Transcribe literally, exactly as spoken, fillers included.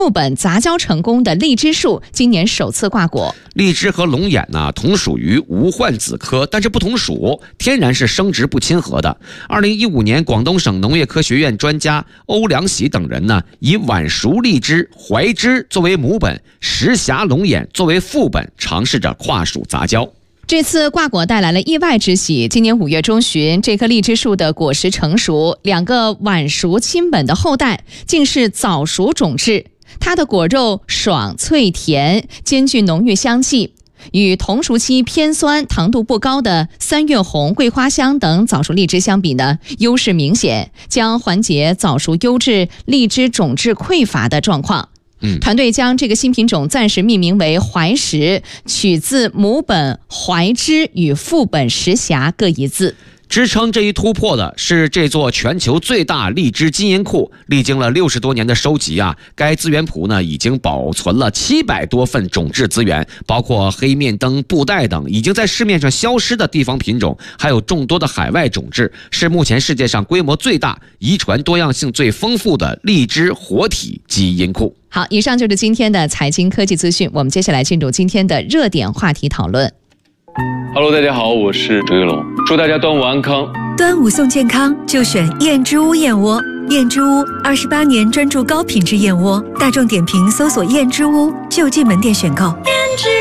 木本杂交成功的荔枝树今年首次挂果。 荔枝和龙眼呢，同属于无患子科，但是不同属，天然是生殖不亲和的。二零一五年，广东省农业科学院专家欧良喜等人呢，以晚熟荔枝、槐枝作为母本，石峡龙眼作为副本，尝试着跨属杂交。 这次挂果带来了意外之喜。今年五月中旬，这棵荔枝树的果实成熟，两个晚熟亲本的后代竟是早熟种质。它的果肉爽脆甜，兼具浓郁香气，与同熟期偏酸、糖度不高的三月红、桂花香等早熟荔枝相比呢，优势明显，将缓解早熟优质荔枝种质匮乏的状况。 嗯， 团队将这个新品种暂时命名为槐石，取自母本槐枝与副本石峡各一字。 支撑这一突破的是这座全球最大荔枝基因库，历经了六十多年的收集啊，该资源库呢已经保存了七百多份种质资源，包括黑面灯、布袋等已经在市面上消失的地方品种，还有众多的海外种质，是目前世界上规模最大、遗传多样性最丰富的荔枝活体基因库。 好，以上就是今天的财经科技资讯，我们接下来进入今天的热点话题讨论。 Hello， 大家好，我是周玉龙，祝大家端午安康。 端午送健康，就选燕之屋燕窝。燕之屋二十八年专注高品质燕窝，大众点评搜索燕之屋就近门店选购。